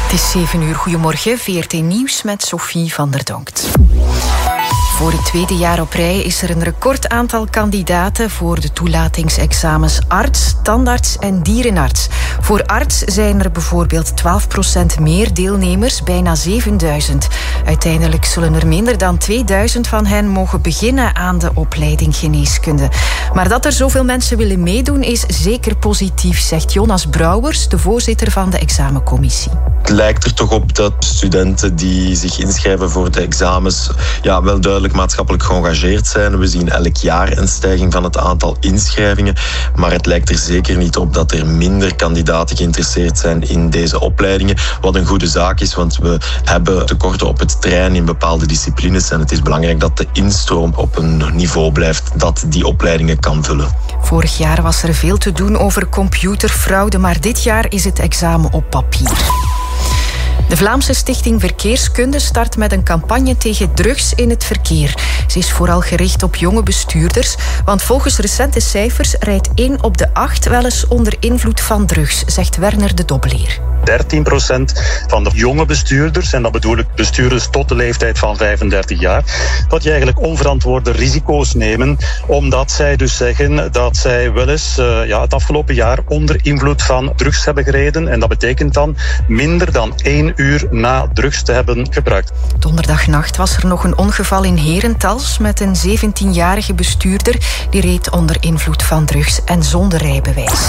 Het is 7 uur. Goedemorgen, VRT Nieuws met Sophie van der Donkt. Voor het tweede jaar op rij is er een record aantal kandidaten voor de toelatingsexamens arts, tandarts en dierenarts. Voor arts zijn er bijvoorbeeld 12% meer deelnemers, bijna 7000. Uiteindelijk zullen er minder dan 2000 van hen mogen beginnen aan de opleiding geneeskunde. Maar dat er zoveel mensen willen meedoen is zeker positief, zegt Jonas Brouwers, de voorzitter van de examencommissie. Het lijkt er toch op dat studenten die zich inschrijven voor de examens wel duidelijk maatschappelijk geëngageerd zijn. We zien elk jaar een stijging van het aantal inschrijvingen, maar het lijkt er zeker niet op dat er minder kandidaten geïnteresseerd zijn in deze opleidingen. Wat een goede zaak is, want we hebben tekorten op het terrein in bepaalde disciplines en het is belangrijk dat de instroom op een niveau blijft dat die opleidingen kan vullen. Vorig jaar was er veel te doen over computerfraude, maar dit jaar is het examen op papier. De Vlaamse Stichting Verkeerskunde start met een campagne tegen drugs in het verkeer. Ze is vooral gericht op jonge bestuurders, want volgens recente cijfers rijdt 1 op de 8 wel eens onder invloed van drugs, zegt Werner de Dobbeleer. 13% van de jonge bestuurders, en dat bedoel ik bestuurders tot de leeftijd van 35 jaar, dat je eigenlijk onverantwoorde risico's nemen, omdat zij dus zeggen dat zij wel eens het afgelopen jaar onder invloed van drugs hebben gereden. En dat betekent dan minder dan 1 uur na drugs te hebben gebruikt. Donderdagnacht was er nog een ongeval in Herentals met een 17-jarige bestuurder die reed onder invloed van drugs en zonder rijbewijs.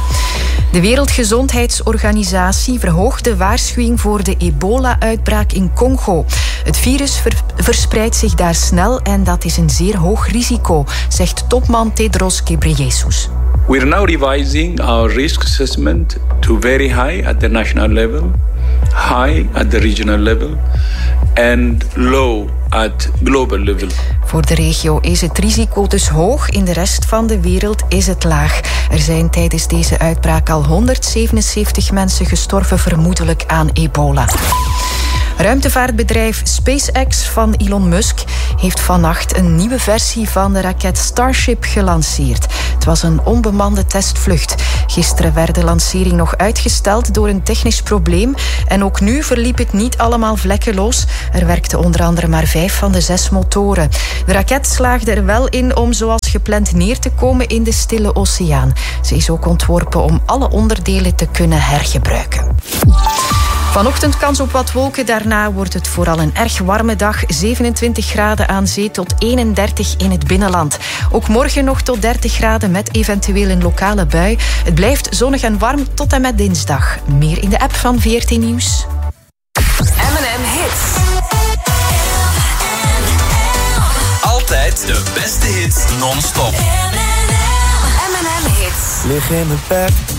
De Wereldgezondheidsorganisatie verhoogt de waarschuwing voor de ebola-uitbraak in Congo. Het virus verspreidt zich daar snel en dat is een zeer hoog risico, zegt topman Tedros Ghebreyesus. We are now revising our risk assessment to very high at the national level, high at the regional level and low at global level. Voor de regio is het risico dus hoog, in de rest van de wereld is het laag. Er zijn tijdens deze uitbraak al 177 mensen gestorven, vermoedelijk aan ebola. Ruimtevaartbedrijf SpaceX van Elon Musk heeft vannacht een nieuwe versie van de raket Starship gelanceerd. Het was een onbemande testvlucht. Gisteren werd de lancering nog uitgesteld door een technisch probleem. En ook nu verliep het niet allemaal vlekkeloos. Er werkten onder andere maar 5 van de 6 motoren. De raket slaagde er wel in om zoals gepland neer te komen in de Stille Oceaan. Ze is ook ontworpen om alle onderdelen te kunnen hergebruiken. Vanochtend kans op wat wolken, daarna wordt het vooral een erg warme dag. 27 graden aan zee tot 31 in het binnenland. Ook morgen nog tot 30 graden met eventueel een lokale bui. Het blijft zonnig en warm tot en met dinsdag. Meer in de app van VRT Nieuws. M&M Hits. Altijd de beste hits non-stop. M&M Hits. Lig in mijn bed,